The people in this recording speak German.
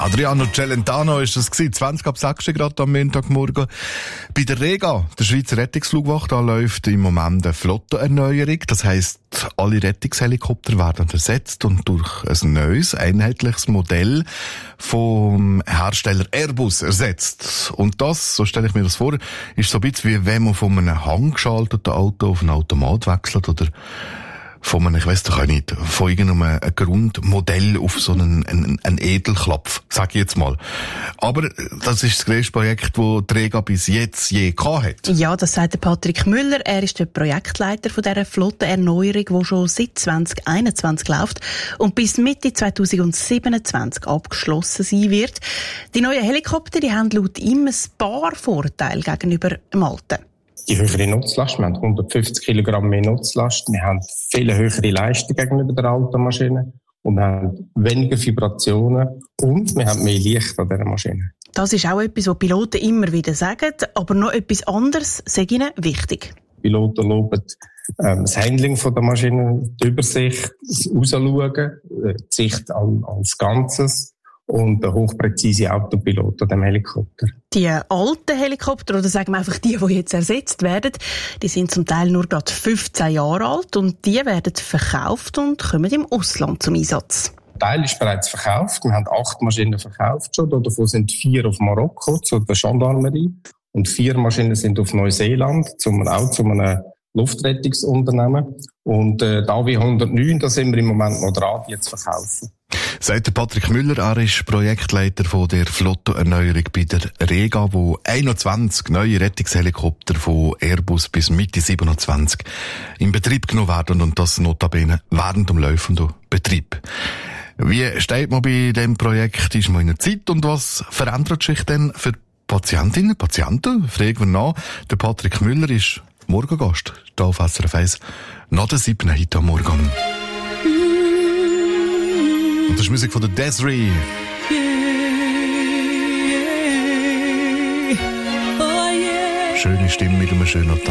Adriano Celentano ist das gewesen, 20 ab 6 gerade am Montagmorgen. Bei der Rega, der Schweizer Rettungsflugwacht, da läuft im Moment eine Flottenerneuerung. Das heisst, alle Rettungshelikopter werden ersetzt und durch ein neues, einheitliches Modell vom Hersteller Airbus ersetzt. Und das, so stelle ich mir das vor, ist so ein bisschen wie wenn man von einem handgeschalteten Auto auf ein Automat wechselt oder von einem, ich weiss doch auch nicht, von irgendeinem Grundmodell auf so einen Edelklapf, sag ich jetzt mal. Aber das ist das grösste Projekt, das die Rega bis jetzt je gehabt hat. Ja, das sagt der Patrick Müller. Er ist der Projektleiter von dieser Flottenerneuerung, die schon seit 2021 läuft und bis Mitte 2027 abgeschlossen sein wird. Die neuen Helikopter, die haben laut ihm ein paar Vorteile gegenüber dem alten. Die höhere Nutzlast, wir haben 150 Kilogramm mehr Nutzlast, wir haben viel höhere Leistung gegenüber der alten Maschine und wir haben weniger Vibrationen und wir haben mehr Licht an dieser Maschine. Das ist auch etwas, was Piloten immer wieder sagen, aber noch etwas anderes sei ihnen wichtig. Piloten loben das Handling von der Maschine, die Übersicht, das Rausschauen, die Sicht als Ganzes und der hochpräzise Autopilot an dem Helikopter. Die alten Helikopter, oder sagen wir einfach die jetzt ersetzt werden, die sind zum Teil nur gerade 15 Jahre alt und die werden verkauft und kommen im Ausland zum Einsatz. Ein Teil ist bereits verkauft. Wir haben 8 Maschinen verkauft schon. Davon sind 4 auf Marokko zu der Gendarmerie und 4 Maschinen sind auf Neuseeland, auch zu einem Luftrettungsunternehmen. Und Davi 109, da sind wir im Moment noch dran, die zu verkaufen. Sagt der Patrick Müller, er ist Projektleiter von der Flottenerneuerung bei der Rega, wo 21 neue Rettungshelikopter von Airbus bis Mitte 27 in Betrieb genommen werden und das notabene während dem laufenden Betrieb. Wie steht man bei diesem Projekt? Ist man in der Zeit und was verändert sich denn für Patientinnen und Patienten? Fragen wir nach. Der Patrick Müller ist Morgengast hier auf SRF 1 nach der 7. heute am Morgen. Und das ist Musik von der Desiree. Schöne Stimme mit einem schönen Tag.